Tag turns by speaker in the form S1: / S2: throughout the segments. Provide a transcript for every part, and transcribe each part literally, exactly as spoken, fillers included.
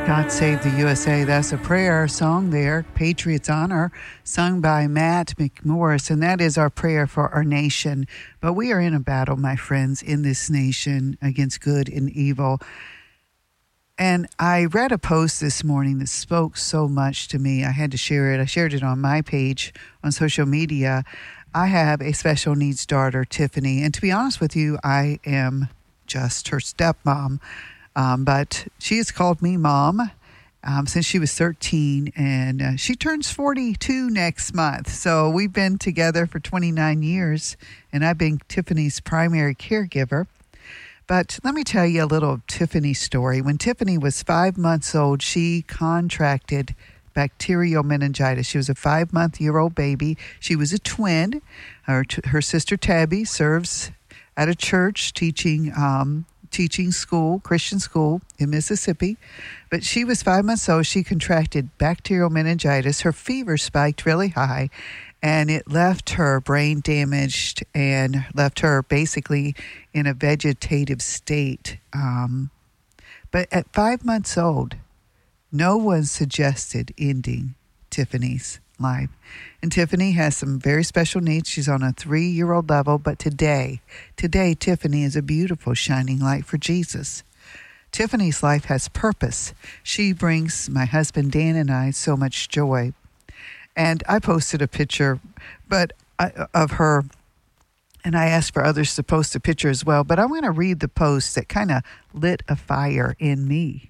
S1: God Save the U S A. That's a prayer song there, Patriots Honor, sung by Matt McMorris, and that is our prayer for our nation. But we are in a battle, my friends, in this nation against good and evil. And I read a post this morning that spoke so much to me. I had to share it. I shared it on my page on social media. I have a special needs daughter, Tiffany, and to be honest with you, I am just her stepmom. Um, but she has called me mom um, since she was thirteen, and uh, she turns forty-two next month. So we've been together for twenty-nine years, and I've been Tiffany's primary caregiver. But let me tell you a little Tiffany story. When Tiffany was five months old, she contracted bacterial meningitis. She was a five-month-year-old baby. She was a twin. Her, her sister Tabby serves at a church teaching um teaching school, Christian school in Mississippi. But she was five months old. She contracted bacterial meningitis. Her fever spiked really high, and it left her brain damaged and left her basically in a vegetative state. Um, but at five months old, no one suggested ending Tiffany's life. And Tiffany has some very special needs. She's on a three-year-old level, but today, today, Tiffany is a beautiful shining light for Jesus. Tiffany's life has purpose. She brings my husband Dan and I so much joy. And I posted a picture but I, of her, and I asked for others to post a picture as well, but I want to read the post that kind of lit a fire in me.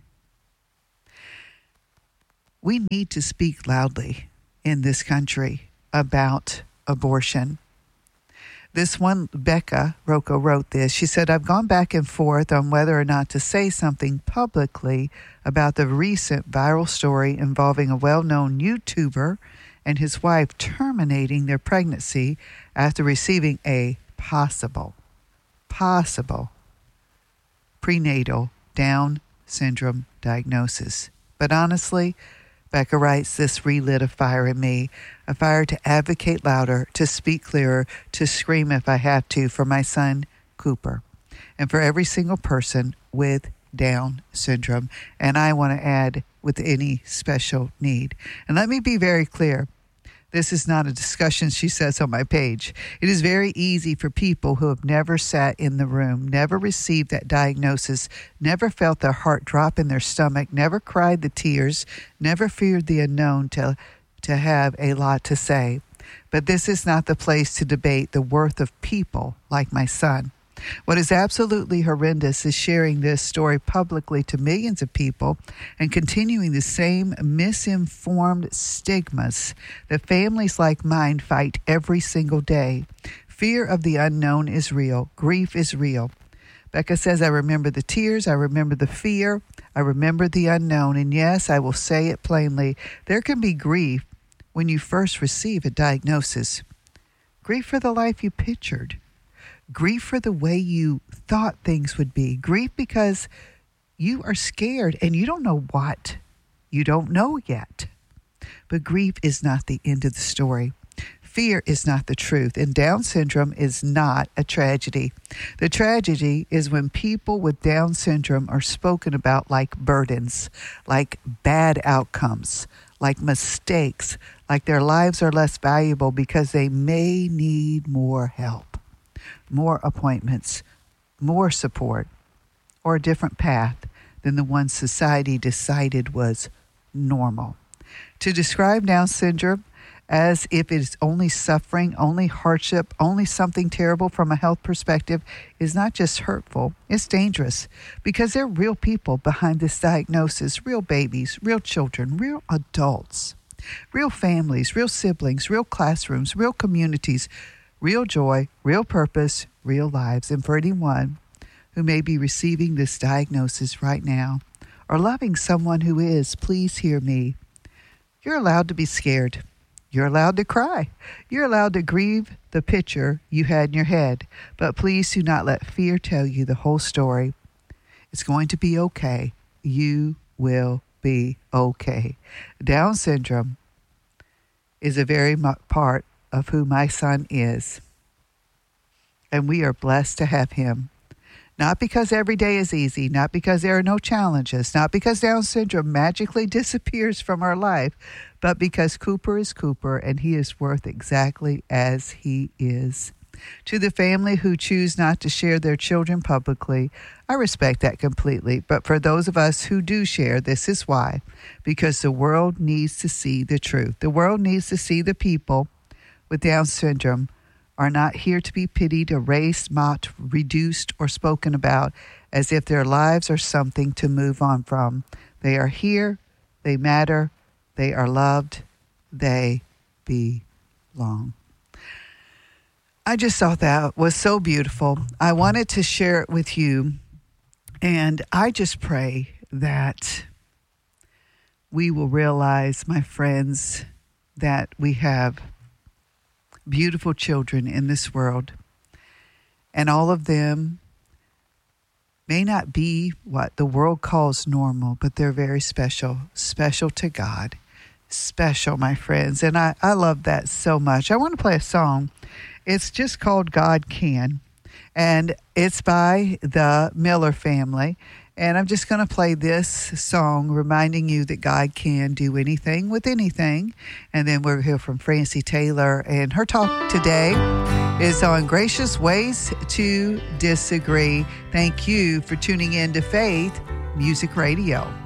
S1: We need to speak loudly in this country about abortion. This one, Becca Rocco, wrote this. She said, I've gone back and forth on whether or not to say something publicly about the recent viral story involving a well-known YouTuber and his wife terminating their pregnancy after receiving a possible, possible prenatal Down syndrome diagnosis. But honestly, Becca writes, this relit a fire in me, a fire to advocate louder, to speak clearer, to scream if I have to for my son, Cooper, and for every single person with Down syndrome. And I want to add, with any special need. And let me be very clear. This is not a discussion, she says on my page. It is very easy for people who have never sat in the room, never received that diagnosis, never felt their heart drop in their stomach, never cried the tears, never feared the unknown to, to have a lot to say. But this is not the place to debate the worth of people like my son. What is absolutely horrendous is sharing this story publicly to millions of people and continuing the same misinformed stigmas that families like mine fight every single day. Fear of the unknown is real. Grief is real. Becca says, I remember the tears. I remember the fear. I remember the unknown. And yes, I will say it plainly. There can be grief when you first receive a diagnosis. Grief for the life you pictured. Grief for the way you thought things would be. Grief because you are scared and you don't know what. You don't know yet. But grief is not the end of the story. Fear is not the truth, and Down syndrome is not a tragedy. The tragedy is when people with Down syndrome are spoken about like burdens, like bad outcomes, like mistakes, like their lives are less valuable because they may need more help, more appointments, more support, or a different path than the one society decided was normal. To describe Down syndrome as if it is only suffering, only hardship, only something terrible from a health perspective is not just hurtful, it's dangerous because there are real people behind this diagnosis, real babies, real children, real adults, real families, real siblings, real classrooms, real communities, real joy, real purpose, real lives. And for anyone who may be receiving this diagnosis right now or loving someone who is, please hear me. You're allowed to be scared. You're allowed to cry. You're allowed to grieve the picture you had in your head. But please do not let fear tell you the whole story. It's going to be okay. You will be okay. Down syndrome is a very much part of who my son is. And we are blessed to have him. Not because every day is easy, not because there are no challenges, not because Down syndrome magically disappears from our life, but because Cooper is Cooper and he is worth exactly as he is. To the family who choose not to share their children publicly, I respect that completely. But for those of us who do share, this is why. Because the world needs to see the truth. The world needs to see the people with Down syndrome are not here to be pitied, erased, mocked, reduced, or spoken about as if their lives are something to move on from. They are here. They matter. They are loved. They belong. I just thought that was so beautiful. I wanted to share it with you. And I just pray that we will realize, my friends, that we have beautiful children in this world. And all of them may not be what the world calls normal, but they're very special, special to God. Special, my friends. And I, I love that so much. I want to play a song. It's just called God Can. And it's by the Miller family. And I'm just going to play this song reminding you that God can do anything with anything. And then we'll hear from Francie Taylor. And her talk today is on Gracious Ways to Disagree. Thank you for tuning in to Faith Music Radio.